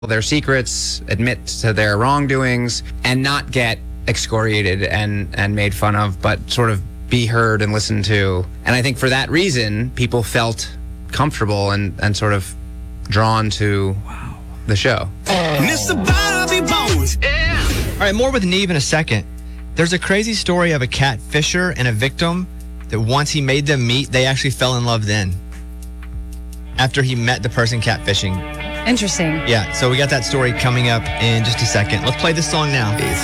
their secrets, admit to their wrongdoings, and not get excoriated and made fun of, but sort of be heard and listened to. And I think for that reason, people felt comfortable and sort of drawn to the show. Mr. Bobby Bones. Yeah. All right, more with Neve in a second. There's a crazy story of a catfisher and a victim that once he made them meet, they actually fell in love then. After he met the person catfishing. Interesting. Yeah, so we got that story coming up in just a second. Let's play this song now.